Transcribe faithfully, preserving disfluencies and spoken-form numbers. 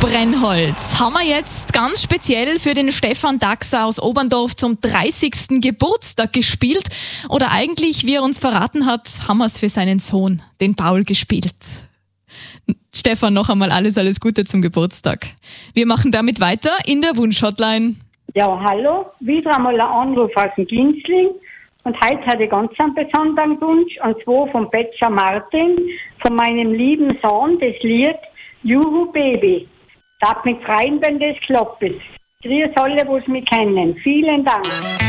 Brennholz haben wir jetzt ganz speziell für den Stefan Daxer aus Oberndorf zum dreißigsten Geburtstag gespielt. Oder eigentlich, wie er uns verraten hat, haben wir es für seinen Sohn, den Paul, gespielt. Stefan, noch einmal alles, alles Gute zum Geburtstag. Wir machen damit weiter in der Wunsch-Hotline. Ja, hallo, wieder einmal ein Anruf aus dem Günzling. Und heute hatte ich ganz einen besonderen Wunsch, und zwar vom Betscher Martin, von meinem lieben Sohn, das Lied Juhu Baby. Darf mich freuen, wenn das klappt. Grüß alle, die es mich kennen. Vielen Dank.